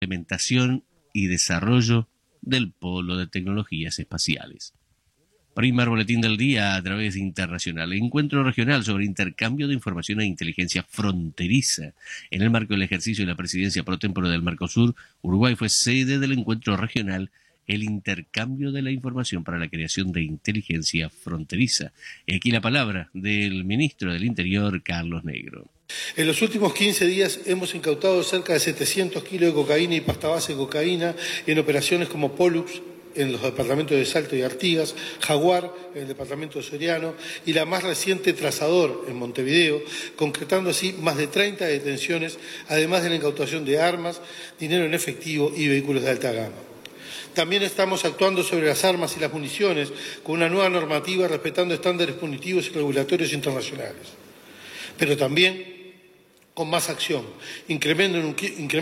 implementación y desarrollo del Polo de Tecnologías Espaciales. Primer boletín del día a través de Internacional. Encuentro regional sobre intercambio de información e inteligencia fronteriza. En el marco del ejercicio de la presidencia pro tempore del Mercosur, Uruguay fue sede del encuentro regional El intercambio de la información para la creación de inteligencia fronteriza. Aquí la palabra del ministro del Interior, Carlos Negro. En los últimos 15 días hemos incautado cerca de 700 kilos de cocaína y pasta base de cocaína en operaciones como Pollux, en los departamentos de Salto y Artigas, Jaguar, en el departamento de Soriano, y la más reciente Trazador, en Montevideo, concretando así más de 30 detenciones, además de la incautación de armas, dinero en efectivo y vehículos de alta gama. También estamos actuando sobre las armas y las municiones con una nueva normativa respetando estándares punitivos y regulatorios internacionales. Pero también con más acción, incremento en un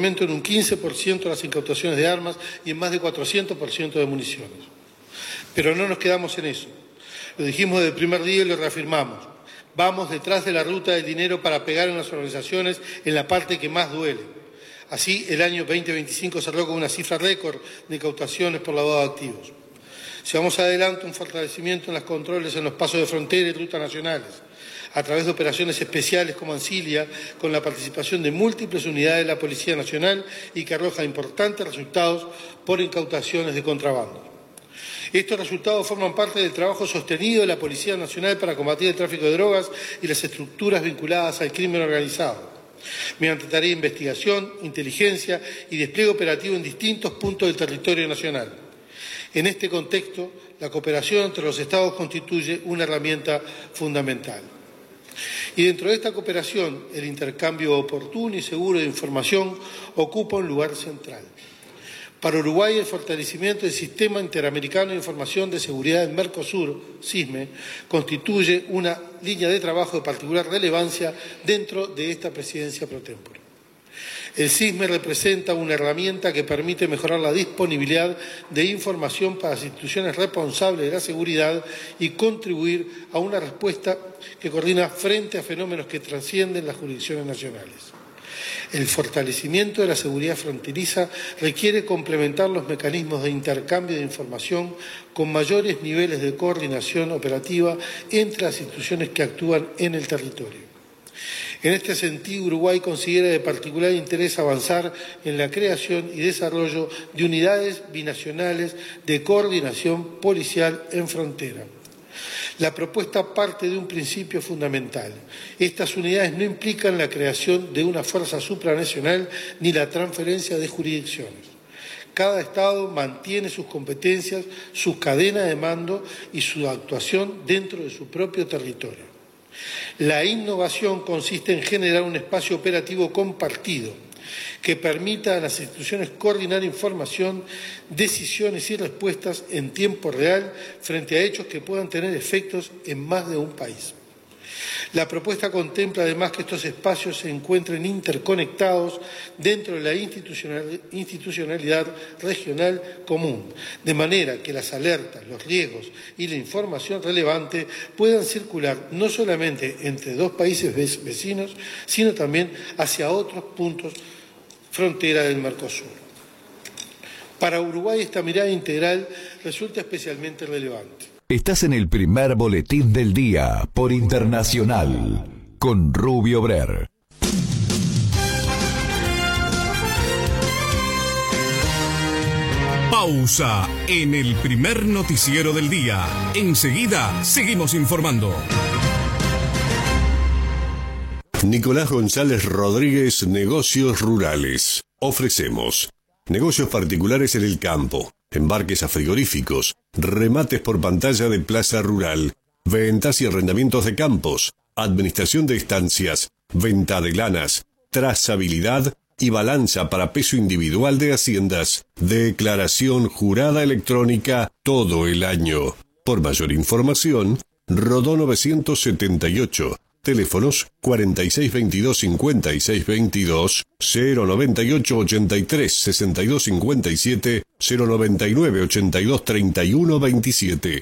15% las incautaciones de armas y en más de 400% de municiones. Pero no nos quedamos en eso. Lo dijimos desde el primer día y lo reafirmamos. Vamos detrás de la ruta del dinero para pegar en las organizaciones en la parte que más duele. Así, el año 2025 cerró con una cifra récord de incautaciones por lavado de activos. Llevamos adelante un fortalecimiento en los controles en los pasos de frontera y rutas nacionales, a través de operaciones especiales como Ancilia, con la participación de múltiples unidades de la Policía Nacional y que arroja importantes resultados por incautaciones de contrabando. Estos resultados forman parte del trabajo sostenido de la Policía Nacional para combatir el tráfico de drogas y las estructuras vinculadas al crimen organizado, mediante tarea de investigación, inteligencia y despliegue operativo en distintos puntos del territorio nacional. En este contexto, la cooperación entre los Estados constituye una herramienta fundamental. Y dentro de esta cooperación, el intercambio oportuno y seguro de información ocupa un lugar central. Para Uruguay, el fortalecimiento del Sistema Interamericano de Información de Seguridad del Mercosur, SISME, constituye una línea de trabajo de particular relevancia dentro de esta presidencia pro tempore. El SISME representa una herramienta que permite mejorar la disponibilidad de información para las instituciones responsables de la seguridad y contribuir a una respuesta que coordina frente a fenómenos que trascienden las jurisdicciones nacionales. El fortalecimiento de la seguridad fronteriza requiere complementar los mecanismos de intercambio de información con mayores niveles de coordinación operativa entre las instituciones que actúan en el territorio. En este sentido, Uruguay considera de particular interés avanzar en la creación y desarrollo de unidades binacionales de coordinación policial en frontera. La propuesta parte de un principio fundamental. Estas unidades no implican la creación de una fuerza supranacional ni la transferencia de jurisdicciones. Cada Estado mantiene sus competencias, sus cadenas de mando y su actuación dentro de su propio territorio. La innovación consiste en generar un espacio operativo compartido que permita a las instituciones coordinar información, decisiones y respuestas en tiempo real frente a hechos que puedan tener efectos en más de un país. La propuesta contempla además que estos espacios se encuentren interconectados dentro de la institucionalidad regional común, de manera que las alertas, los riesgos y la información relevante puedan circular no solamente entre dos países vecinos, sino también hacia otros puntos frontera del Mercosur. Para Uruguay esta mirada integral resulta especialmente relevante. Estás en el primer boletín del día por Internacional con Rubio Brer. Pausa en el primer noticiero del día. Enseguida seguimos informando. Nicolás González Rodríguez, Negocios Rurales. Ofrecemos negocios particulares en el campo, embarques a frigoríficos, remates por pantalla de plaza rural, ventas y arrendamientos de campos, administración de estancias, venta de lanas, trazabilidad y balanza para peso individual de haciendas, declaración jurada electrónica todo el año. Por mayor información, Rodó 978. Teléfonos 4622-5622, 098-83-6257, 099-82-31-27.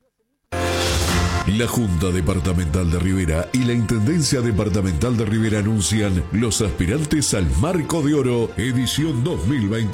La Junta Departamental de Rivera y la Intendencia Departamental de Rivera anuncian los aspirantes al Marco de Oro, edición 2020.